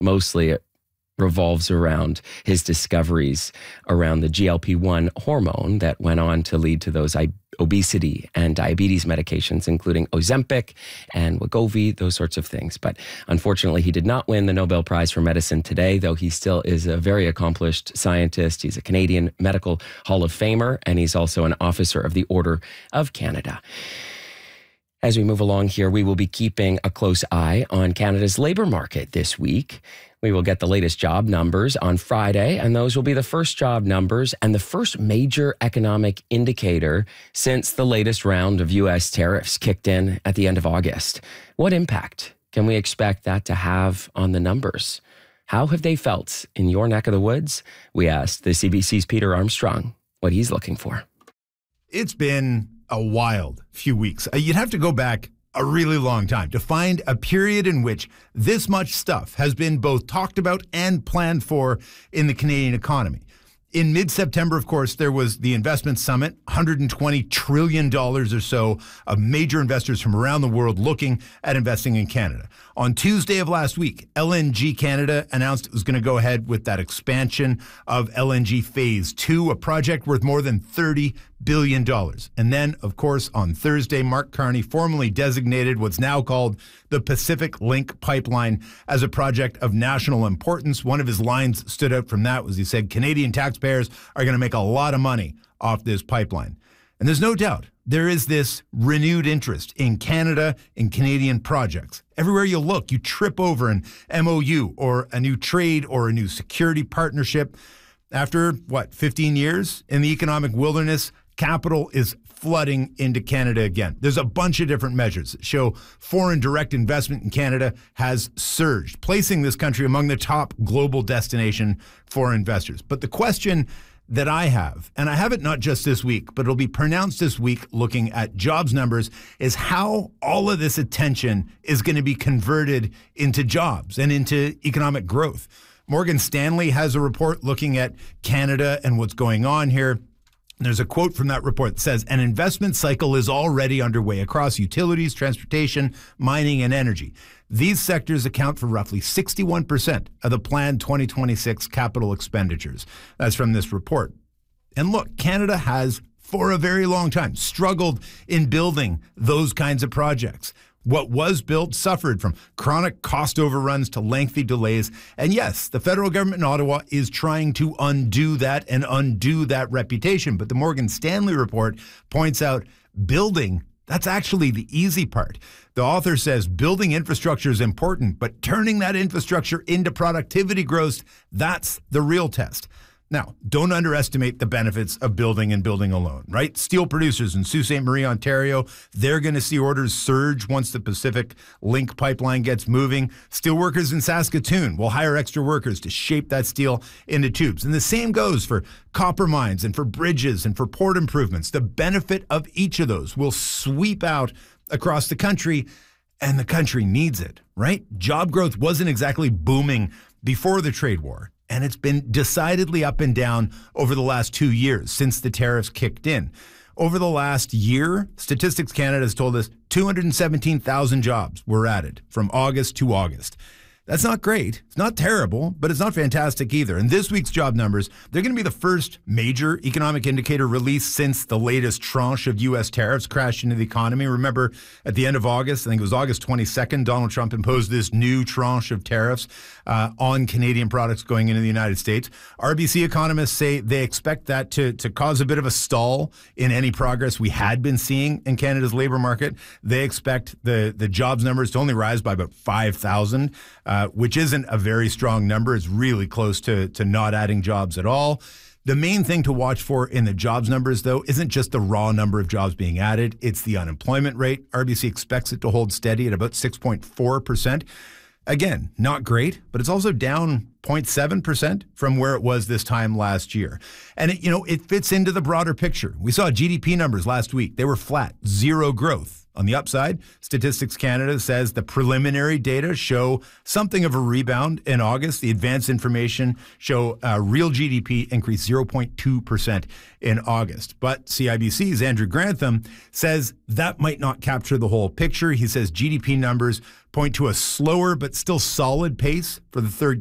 Mostly it revolves around his discoveries around the GLP-1 hormone that went on to lead to those obesity and diabetes medications, including Ozempic and Wegovy, those sorts of things. But unfortunately, he did not win the Nobel Prize for Medicine today, though he still is a very accomplished scientist. He's a Canadian Medical Hall of Famer, and he's also an officer of the Order of Canada. As we move along here, we will be keeping a close eye on Canada's labor market this week. We will get the latest job numbers on Friday, and those will be the first job numbers and the first major economic indicator since the latest round of U.S. tariffs kicked in at the end of August. What impact can we expect that to have on the numbers? How have they felt in your neck of the woods? We asked the CBC's Peter Armstrong what he's looking for. It's been a wild few weeks. You'd have to go back a really long time to find a period in which this much stuff has been both talked about and planned for in the Canadian economy. In mid-September, of course, there was the investment summit, $120 trillion or so of major investors from around the world looking at investing in Canada. On Tuesday of last week, LNG Canada announced it was going to go ahead with that expansion of LNG Phase 2, a project worth more than $30 billion. And then, of course, on Thursday, Mark Carney formally designated what's now called the Pacific Link Pipeline as a project of national importance. One of his lines stood out from that was he said, Canadian taxpayers are going to make a lot of money off this pipeline. And there's no doubt there is this renewed interest in Canada and Canadian projects. Everywhere you look, you trip over an MOU or a new trade or a new security partnership. After, 15 years in the economic wilderness, capital is flooding into Canada again. There's a bunch of different measures that show foreign direct investment in Canada has surged, placing this country among the top global destination for investors. But the question that I have, and I have it not just this week, but it'll be pronounced this week looking at jobs numbers, is how all of this attention is going to be converted into jobs and into economic growth. Morgan Stanley has a report looking at Canada and what's going on here. There's a quote from that report that says, an investment cycle is already underway across utilities, transportation, mining, and energy. These sectors account for roughly 61% of the planned 2026 capital expenditures. That's from this report. And look, Canada has, for a very long time, struggled in building those kinds of projects. What was built suffered from chronic cost overruns to lengthy delays. And yes, the federal government in Ottawa is trying to undo that and undo that reputation. But the Morgan Stanley report points out building, that's actually the easy part. The author says building infrastructure is important, but turning that infrastructure into productivity growth, that's the real test. Now, don't underestimate the benefits of building and building alone, right? Steel producers in Sault Ste. Marie, Ontario, they're going to see orders surge once the Pacific Link pipeline gets moving. Steel workers in Saskatoon will hire extra workers to shape that steel into tubes. And the same goes for copper mines and for bridges and for port improvements. The benefit of each of those will sweep out across the country, and the country needs it, right? Job growth wasn't exactly booming before the trade war. And it's been decidedly up and down over the last 2 years since the tariffs kicked in. Over the last year, Statistics Canada has told us 217,000 jobs were added from August to August. That's not great. It's not terrible, but it's not fantastic either. And this week's job numbers, they're going to be the first major economic indicator released since the latest tranche of U.S. tariffs crashed into the economy. Remember, at the end of August, I think it was August 22nd, Donald Trump imposed this new tranche of tariffs on Canadian products going into the United States. RBC economists say they expect that to cause a bit of a stall in any progress we had been seeing in Canada's labor market. They expect the jobs numbers to only rise by about 5,000, which isn't a very strong number. It's really close to not adding jobs at all. The main thing to watch for in the jobs numbers, though, isn't just the raw number of jobs being added. It's the unemployment rate. RBC expects it to hold steady at about 6.4%. Again, not great, but it's also down 0.7% from where it was this time last year. And it fits into the broader picture. We saw GDP numbers last week. They were flat, zero growth. On the upside, Statistics Canada says the preliminary data show something of a rebound in August. The advanced information show real GDP increased 0.2% in August. But CIBC's Andrew Grantham says that might not capture the whole picture. He says GDP numbers point to a slower but still solid pace for the third